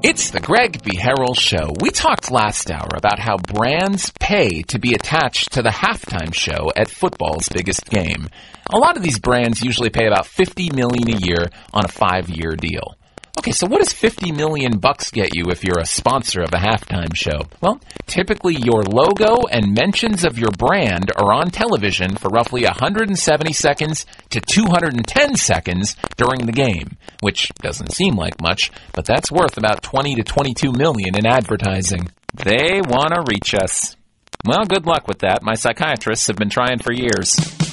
It's the Greg B. Harrell Show. We talked last hour about how brands pay to be attached to the halftime show at football's biggest game. A lot of these brands usually pay about $50 million a year on a 5-year deal. Okay, so what does $50 million get you if you're a sponsor of a halftime show? Well, typically your logo and mentions of your brand are on television for roughly 170 seconds to 210 seconds during the game, which doesn't seem like much, but that's worth about 20 to 22 million in advertising. They want to reach us. Well, good luck with that. My psychiatrists have been trying for years.